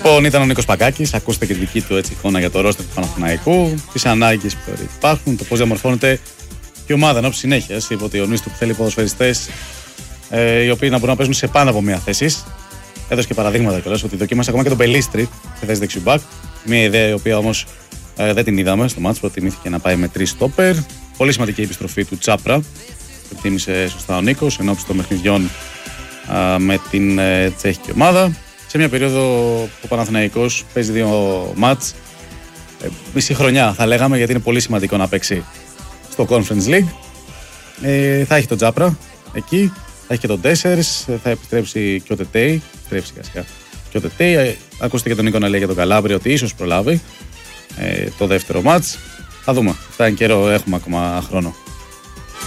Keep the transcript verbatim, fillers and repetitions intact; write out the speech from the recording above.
Λοιπόν, ήταν ο Νίκος Πακάκης. Ακούστε και τη δική του έτσι, εικόνα για το ρόστερ του Παναθηναϊκού, τις ανάγκες που υπάρχουν, το πώς διαμορφώνεται η ομάδα ενώ συνέχεια. Είπε ότι ο Νίστου θέλει ποδοσφαιριστές ε, οι οποίοι να μπορούν να παίζουν σε πάνω από μία θέση. Έδωσε και παραδείγματα κιόλας ότι δοκίμασε ακόμα και τον Πελίστρη σε θέση δεξιμπάκ. Μία ιδέα η οποία όμως ε, δεν την είδαμε στο μάτς. Προτιμήθηκε να πάει με τρεις στόπερ. Πολύ σημαντική η επιστροφή του Τσάπρα. Το εκτίμησε σωστά ο Νίκος ενώπιση των παιχνιδιών ε, με την ε, τσέχικη ομάδα. Σε μια περίοδο που ο Παναθηναϊκός παίζει δύο μάτς. Ε, μισή χρονιά θα λέγαμε, γιατί είναι πολύ σημαντικό να παίξει στο Conference League. Ε, θα έχει τον Τσάπρα εκεί. Θα έχει και τον Τέσσερις, θα επιστρέψει και ο Τετέι. Επιστρέψει κασικά και ο Τετέι. Ε, ακούστε και τον Νίκο να λέει για τον Καλάβρη ότι ίσως προλάβει ε, το δεύτερο μάτς. Θα δούμε. Φτάνει καιρό, έχουμε ακόμα χρόνο.